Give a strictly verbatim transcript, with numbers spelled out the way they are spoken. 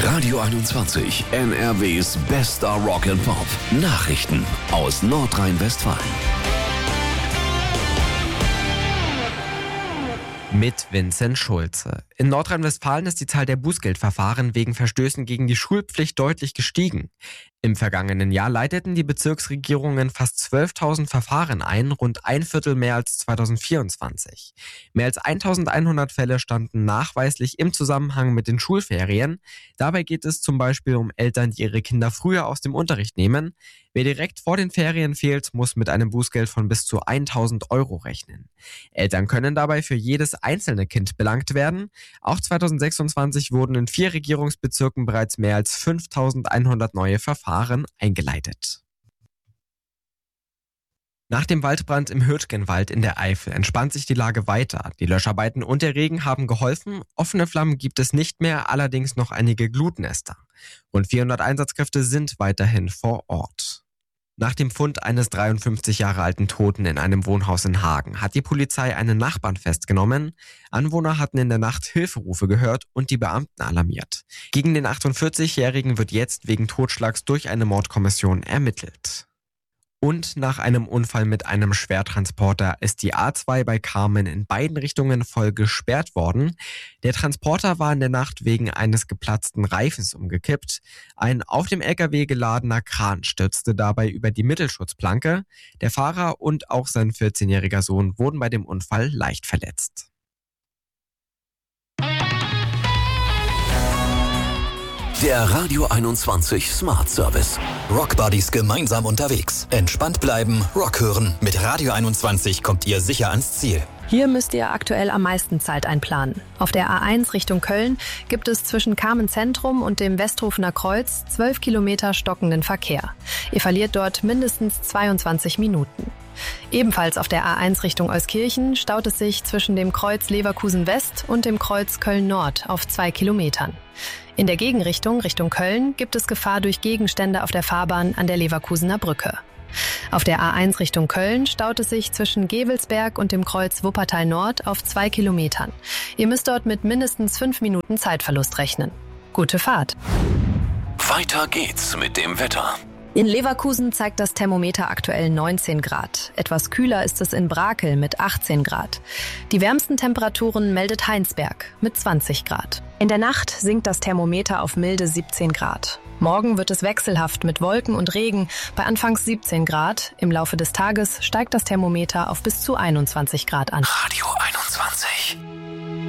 Radio einundzwanzig, N R Ws bester Rock and Pop. Nachrichten aus Nordrhein-Westfalen. Mit Vincent Schulze. In Nordrhein-Westfalen ist die Zahl der Bußgeldverfahren wegen Verstößen gegen die Schulpflicht deutlich gestiegen. Im vergangenen Jahr leiteten die Bezirksregierungen fast zwölftausend Verfahren ein, rund ein Viertel mehr als zweitausendvierundzwanzig. Mehr als eintausendeinhundert Fälle standen nachweislich im Zusammenhang mit den Schulferien. Dabei geht es zum Beispiel um Eltern, die ihre Kinder früher aus dem Unterricht nehmen. Wer direkt vor den Ferien fehlt, muss mit einem Bußgeld von bis zu tausend Euro rechnen. Eltern können dabei für jedes einzelne Kind belangt werden. Auch zweitausendsechsundzwanzig wurden in vier Regierungsbezirken bereits mehr als fünftausendeinhundert neue Verfahren eingeleitet. Nach dem Waldbrand im Hürtgenwald in der Eifel entspannt sich die Lage weiter. Die Löscharbeiten und der Regen haben geholfen. Offene Flammen gibt es nicht mehr, allerdings noch einige Glutnester. Rund vierhundert Einsatzkräfte sind weiterhin vor Ort. Nach dem Fund eines dreiundfünfzig Jahre alten Toten in einem Wohnhaus in Hagen hat die Polizei einen Nachbarn festgenommen. Anwohner hatten in der Nacht Hilferufe gehört und die Beamten alarmiert. Gegen den achtundvierzigjährigen wird jetzt wegen Totschlags durch eine Mordkommission ermittelt. Und nach einem Unfall mit einem Schwertransporter ist die A zwei bei Carmen in beiden Richtungen voll gesperrt worden. Der Transporter war in der Nacht wegen eines geplatzten Reifens umgekippt. Ein auf dem L K W geladener Kran stürzte dabei über die Mittelschutzplanke. Der Fahrer und auch sein vierzehnjähriger Sohn wurden bei dem Unfall leicht verletzt. Der Radio einundzwanzig Smart Service. Rockbuddies gemeinsam unterwegs. Entspannt bleiben, Rock hören. Mit Radio einundzwanzig kommt ihr sicher ans Ziel. Hier müsst ihr aktuell am meisten Zeit einplanen. Auf der A eins Richtung Köln gibt es zwischen Carmen Zentrum und dem Westhofener Kreuz zwölf Kilometer stockenden Verkehr. Ihr verliert dort mindestens zweiundzwanzig Minuten. Ebenfalls auf der A eins Richtung Euskirchen staut es sich zwischen dem Kreuz Leverkusen West und dem Kreuz Köln Nord auf zwei Kilometern. In der Gegenrichtung Richtung Köln gibt es Gefahr durch Gegenstände auf der Fahrbahn an der Leverkusener Brücke. Auf der A eins Richtung Köln staut es sich zwischen Gevelsberg und dem Kreuz Wuppertal Nord auf zwei Kilometern. Ihr müsst dort mit mindestens fünf Minuten Zeitverlust rechnen. Gute Fahrt! Weiter geht's mit dem Wetter. In Leverkusen zeigt das Thermometer aktuell neunzehn Grad. Etwas kühler ist es in Brakel mit achtzehn Grad. Die wärmsten Temperaturen meldet Heinsberg mit zwanzig Grad. In der Nacht sinkt das Thermometer auf milde siebzehn Grad. Morgen wird es wechselhaft mit Wolken und Regen bei anfangs siebzehn Grad. Im Laufe des Tages steigt das Thermometer auf bis zu einundzwanzig Grad an. Radio einundzwanzig.